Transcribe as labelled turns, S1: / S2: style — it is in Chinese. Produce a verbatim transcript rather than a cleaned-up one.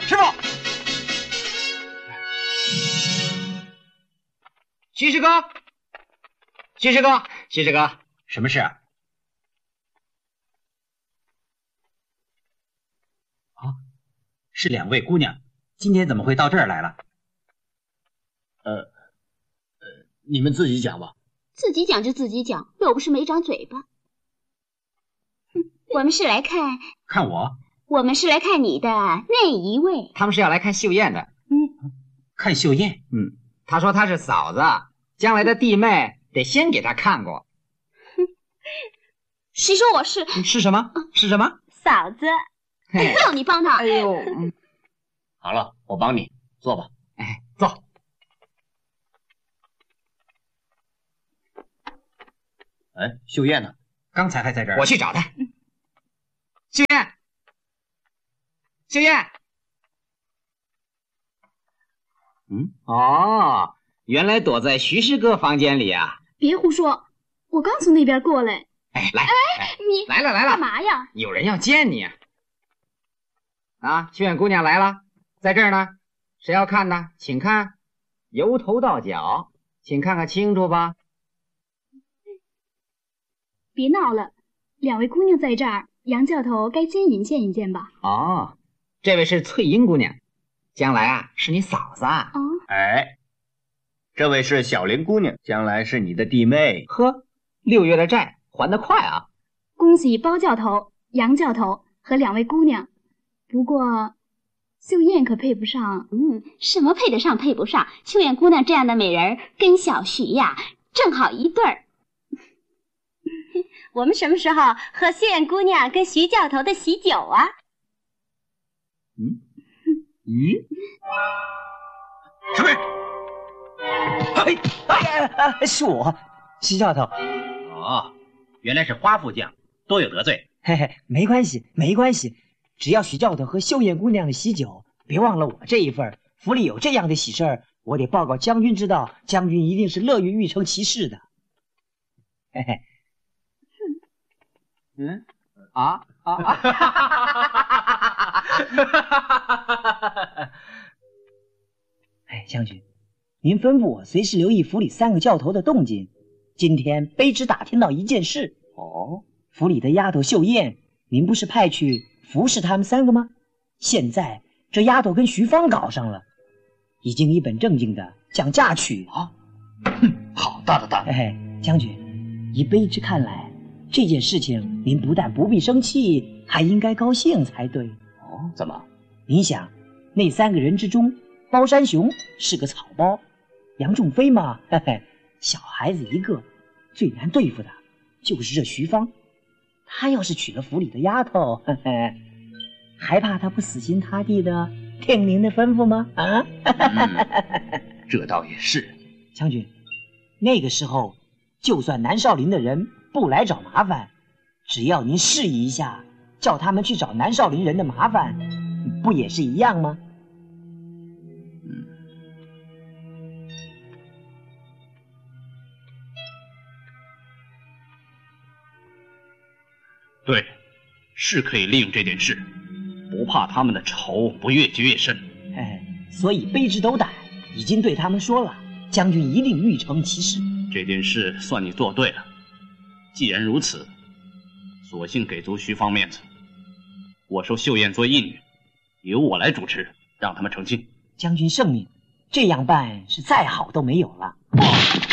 S1: 师傅，徐师哥，徐师哥，徐师哥，什么事啊？啊，是两位姑娘，今天怎么会到这儿来了？呃，呃，你们自己讲吧。
S2: 自己讲就自己讲，又不是没长嘴巴。哼，我们是来看
S1: 看我。
S2: 我们是来看你的那一位，
S3: 他们是要来看秀艳的。
S1: 嗯，看秀艳。
S3: 嗯，他说她是嫂子，将来的弟妹得先给他看过。
S2: 哼，谁说我是？
S3: 是什么？是什么？
S2: 嫂子，要你帮他。
S3: 哎呦，嗯、
S1: 好了，我帮你坐吧。
S3: 哎，坐。
S1: 哎，秀艳呢？刚才还在这儿。
S3: 我去找她。嗯、秀艳。 秀艳，嗯，哦，原来躲在徐师哥房间里啊！
S2: 别胡说，我刚从那边过来。
S3: 哎，来，
S2: 哎，你
S3: 来了来了，
S2: 干嘛呀？
S3: 有人要见你啊！啊，秀艳姑娘来了，在这儿呢。谁要看呢？请看，由头到脚，请看看清楚吧。
S2: 别闹了，两位姑娘在这儿，杨教头该先引见一见吧？
S3: 哦。 这位是翠英姑娘，将来啊是你嫂子啊。
S2: 哦，
S1: 哎，这位是小玲姑娘，将来是你的弟妹。
S3: 呵，六月的债还得快啊！
S2: 恭喜包教头、杨教头和两位姑娘。不过，秀艳可配不上。
S4: 嗯，什么配得上配不上？秀艳姑娘这样的美人跟小徐呀正好一对儿。我们什么时候喝秀艳姑娘跟徐教头的喜酒啊？
S3: 嗯，咦，
S1: 什么人？
S5: 哎哎哎，是我，徐教头。
S1: 哦，原来是花副将，多有得罪。
S5: 嘿嘿，没关系，没关系，只要徐教头和秀艳姑娘的喜酒，别忘了我这一份。府里有这样的喜事儿，我得报告将军知道，将军一定是乐于玉成其事的。嘿嘿，
S3: 嗯，啊啊啊！
S5: 哎，将军，您吩咐我随时留意府里三个教头的动静。今天卑职打听到一件事。
S1: 哦，
S5: 府里的丫头秀艳，您不是派去服侍他们三个吗？现在这丫头跟徐芳搞上了，已经一本正经的讲嫁娶
S1: 啊！哼，好大的胆！
S5: 哎，将军，以卑职看来，这件事情您不但不必生气，还应该高兴才对。
S1: 哦，怎么？
S5: 您想，那三个人之中，包山雄是个草包，杨仲飞嘛，嘿嘿，小孩子一个，最难对付的就是这徐芳。他要是娶了府里的丫头，嘿嘿，还怕他不死心塌地的听您的吩咐吗？啊、
S1: 嗯，这倒也是。
S5: 将军，那个时候，就算南少林的人不来找麻烦，只要您示意一下，叫他们去找南少林人的麻烦，不也是一样吗？
S1: 嗯。对，是可以利用这件事，不怕他们的仇不越结越深。
S5: 哎，所以卑职斗胆已经对他们说了，将军一定欲成其事。
S1: 这件事算你做对了。既然如此，索性给足徐芳面子，我收秀艳做义女，由我来主持，让他们成亲。
S5: 将军圣命，这样办是再好都没有了。